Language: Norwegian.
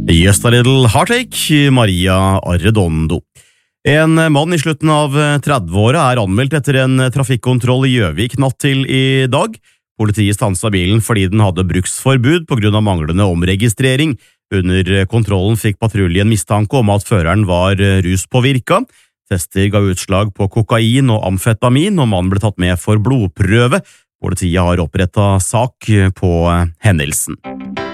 Just a little heartache, Maria Arredondo. En mann i slutten av 30-året er anmeldt etter en trafikkontroll i Gjøvik natt til i dag. Politiet stanset bilen fordi den hadde bruksforbud på grunn av manglende omregistrering. Under kontrollen fikk patruljen mistanke om at føreren var ruspåvirka. Tester ga utslag på kokain og amfetamin, og mannen ble tatt med for blodprøve. Politiet har opprettet sak på hendelsen.